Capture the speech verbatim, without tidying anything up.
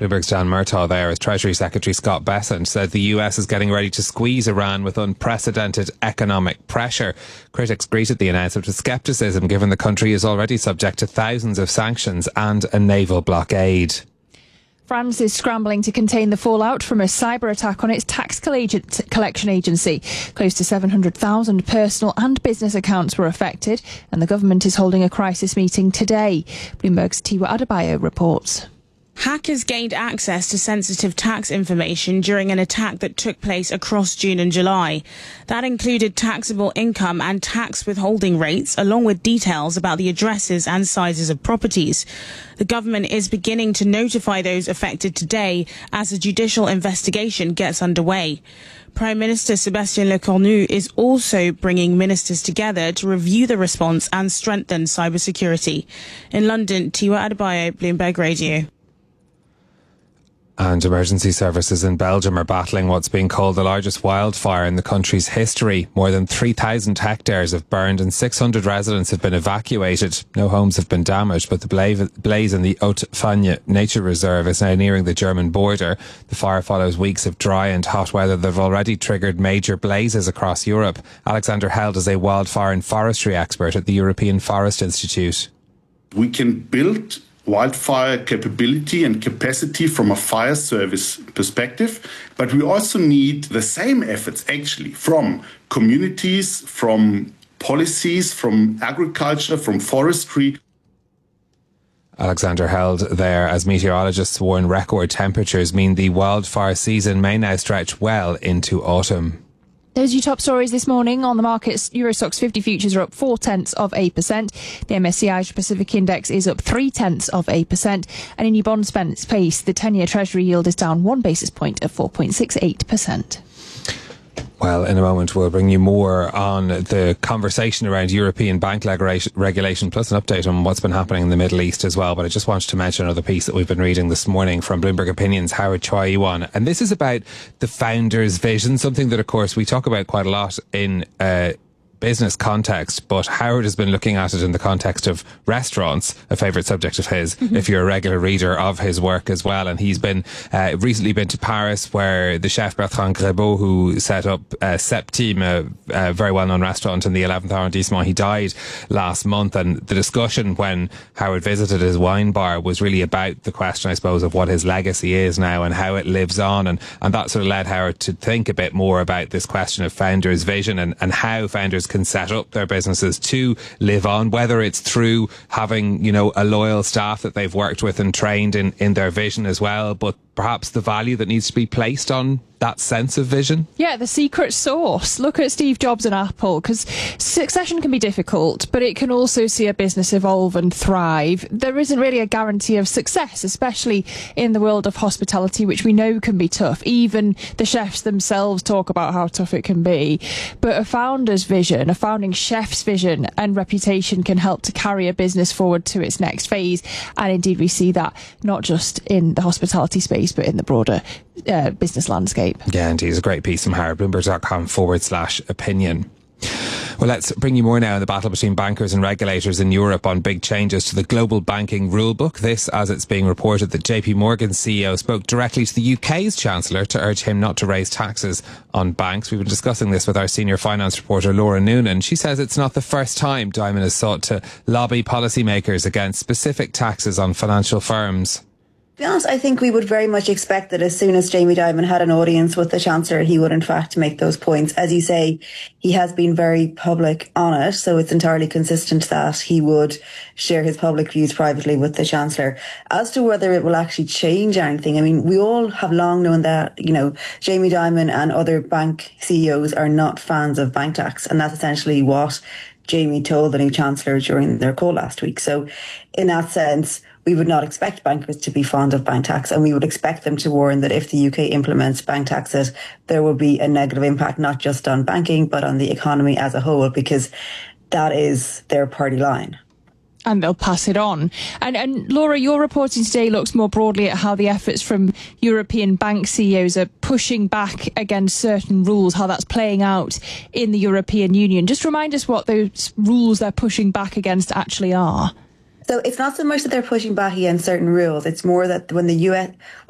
Bloomberg's Dan Murtaugh there, as Treasury Secretary Scott Bessent said the U S is getting ready to squeeze Iran with unprecedented economic pressure. Critics greeted the announcement with scepticism, given the country is already subject to thousands of sanctions and a naval blockade. France is scrambling to contain the fallout from a cyber attack on its tax collection agency. Close to seven hundred thousand personal and business accounts were affected, and the government is holding a crisis meeting today. Bloomberg's Tiwa Adebayo reports. Hackers gained access to sensitive tax information during an attack that took place across June and July. That included taxable income and tax withholding rates, along with details about the addresses and sizes of properties. The government is beginning to notify those affected today as a judicial investigation gets underway. Prime Minister Sébastien Lecornu is also bringing ministers together to review the response and strengthen cybersecurity. In London, Tiwa Adebayo, Bloomberg Radio. And emergency services in Belgium are battling what's being called the largest wildfire in the country's history. More than three thousand hectares have burned and six hundred residents have been evacuated. No homes have been damaged, but the blaze in the Haute-Fagne Nature Reserve is now nearing the German border. The fire follows weeks of dry and hot weather that have already triggered major blazes across Europe. Alexander Held is a wildfire and forestry expert at the European Forest Institute. We can build wildfire capability and capacity from a fire service perspective, but we also need the same efforts actually from communities, from policies, from agriculture, from forestry. Alexander Held there, as meteorologists warn record temperatures mean the wildfire season may now stretch well into autumn. Those are your top stories this morning on the markets. Euro Stoxx fifty futures are up four tenths of a percent. The M S C I Asia Pacific Index is up three tenths of a percent. And in your bond space, the ten-year Treasury yield is down one basis point at four point six eight percent. Well, in a moment, we'll bring you more on the conversation around European bank regulation, plus an update on what's been happening in the Middle East as well. But I just wanted to mention another piece that we've been reading this morning from Bloomberg Opinion's Howard Choi-Yuan. And this is about the founder's vision, something that, of course, we talk about quite a lot in uh business context, but Howard has been looking at it in the context of restaurants, a favourite subject of his, mm-hmm. if you're a regular reader of his work as well. And he's been uh, recently been to Paris, where the chef Bertrand Grébot, who set up uh, Septime, a, a very well-known restaurant in the eleventh arrondissement, he died last month. And the discussion when Howard visited his wine bar was really about the question, I suppose, of what his legacy is now and how it lives on. And, and that sort of led Howard to think a bit more about this question of founders' vision and, and how founders can set up their businesses to live on, whether it's through having, you know, a loyal staff that they've worked with and trained in, in their vision as well, but perhaps the value that needs to be placed on that sense of vision. Yeah, the secret sauce. Look at Steve Jobs and Apple, because succession can be difficult, but it can also see a business evolve and thrive. There isn't really a guarantee of success, especially in the world of hospitality, which we know can be tough. Even the chefs themselves talk about how tough it can be. But a founder's vision, a founding chef's vision and reputation can help to carry a business forward to its next phase. And indeed, we see that not just in the hospitality space, but in the broader uh, business landscape. Yeah, indeed. It's a great piece from Howard, bloomberg.com forward slash opinion. Well, let's bring you more now in the battle between bankers and regulators in Europe on big changes to the global banking rulebook. This, as it's being reported that J P Morgan's C E O spoke directly to the U K's Chancellor to urge him not to raise taxes on banks. We've been discussing this with our senior finance reporter, Laura Noonan. She says it's not the first time Diamond has sought to lobby policymakers against specific taxes on financial firms. To be honest, I think we would very much expect that as soon as Jamie Dimon had an audience with the Chancellor, he would in fact make those points. As you say, he has been very public on it, so it's entirely consistent that he would share his public views privately with the Chancellor. As to whether it will actually change anything, I mean, we all have long known that, you know, Jamie Dimon and other bank C E Os are not fans of bank tax, and that's essentially what Jamie told the new Chancellor during their call last week. So in that sense, we would not expect bankers to be fond of bank tax, and we would expect them to warn that if the U K implements bank taxes, there will be a negative impact not just on banking, but on the economy as a whole, because that is their party line. And they'll pass it on. And, and Laura, your reporting today looks more broadly at how the efforts from European bank C E Os are pushing back against certain rules, how that's playing out in the European Union. Just remind us what those rules they're pushing back against actually are. So it's not so much that they're pushing back against certain rules. It's more that when the U S